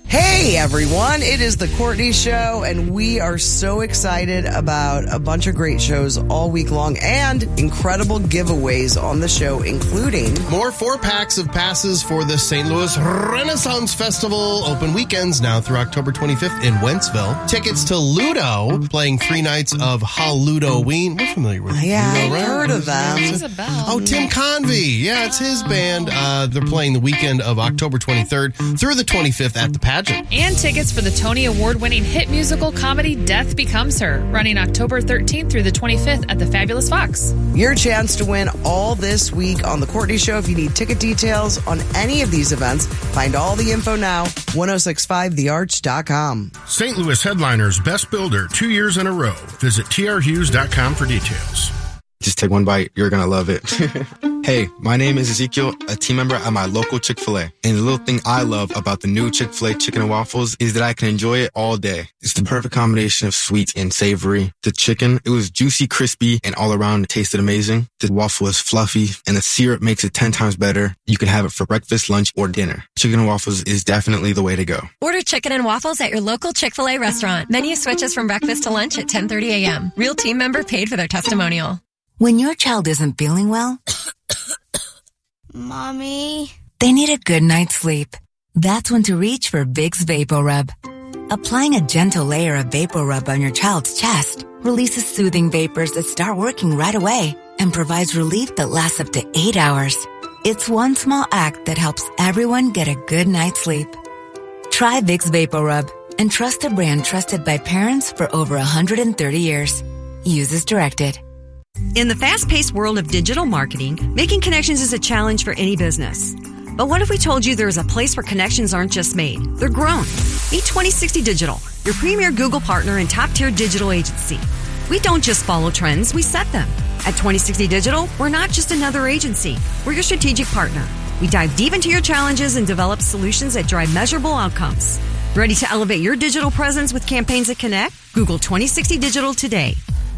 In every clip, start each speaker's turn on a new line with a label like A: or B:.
A: Hey everyone, it is the Courtney Show, and we are so excited about a bunch of great shows all week long and incredible giveaways on the show, including
B: more 4-packs of passes for the St. Louis Renaissance Festival, open weekends now through October 25th in Wentzville. Tickets to Ludo, playing 3 nights of Halludoween. We're familiar with
A: Ludo,
B: right?
A: I've heard of them.
B: Oh, Tim Convey. Yeah, it's his band. They're playing the weekend of October 23rd through the 25th at the pageant.
C: And tickets for the Tony Award-winning hit musical comedy Death Becomes Her, running October 13th through the 25th at the Fabulous Fox.
A: Your chance to win all this week on The Courtney Show. If you need ticket details on any of these events, find all the info now, 1065thearch.com.
D: St. Louis Headliners Best Builder 2 years in a row. Visit trhughes.com for details.
E: Just take one bite. You're going to love it. Hey, my name is Ezekiel, a team member at my local Chick-fil-A. And the little thing I love about the new Chick-fil-A chicken and waffles is that I can enjoy it all day. It's the perfect combination of sweet and savory. The chicken, it was juicy, crispy, and all around it tasted amazing. The waffle is fluffy, and the syrup makes it 10 times better. You can have it for breakfast, lunch, or dinner. Chicken and waffles is definitely the way to go.
F: Order chicken and waffles at your local Chick-fil-A restaurant. Menu switches from breakfast to lunch at 10:30 a.m. Real team member paid for their testimonial.
G: When your child isn't feeling well,
H: Mommy,
G: they need a good night's sleep. That's when to reach for Vicks VapoRub. Applying a gentle layer of VapoRub on your child's chest releases soothing vapors that start working right away and provides relief that lasts up to 8 hours. It's one small act that helps everyone get a good night's sleep. Try Vicks VapoRub and trust a brand trusted by parents for over 130 years. Use as directed.
I: In the fast-paced world of digital marketing, making connections is a challenge for any business. But what if we told you there is a place where connections aren't just made, they're grown? Meet 2060 Digital, your premier Google partner and top-tier digital agency. We don't just follow trends, we set them. At 2060 Digital, we're not just another agency, we're your strategic partner. We dive deep into your challenges and develop solutions that drive measurable outcomes. Ready to elevate your digital presence with campaigns that connect? Google 2060 Digital today.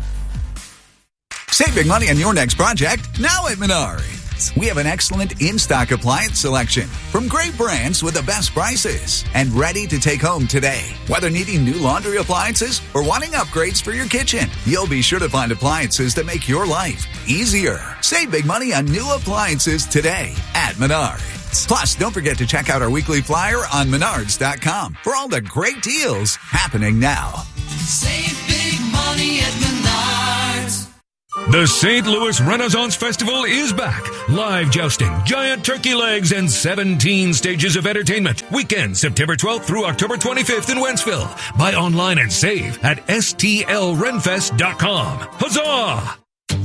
J: Save big money on your next project now at Menards. We have an excellent in-stock appliance selection from great brands with the best prices and ready to take home today. Whether needing new laundry appliances or wanting upgrades for your kitchen, you'll be sure to find appliances that make your life easier. Save big money on new appliances today at Menards. Plus, don't forget to check out our weekly flyer on Menards.com for all the great deals happening now.
K: Save big money at Menards.
L: The St. Louis Renaissance Festival is back. Live jousting, giant turkey legs, and 17 stages of entertainment. Weekend, September 12th through October 25th in Wentzville. Buy online and save at stlrenfest.com. Huzzah!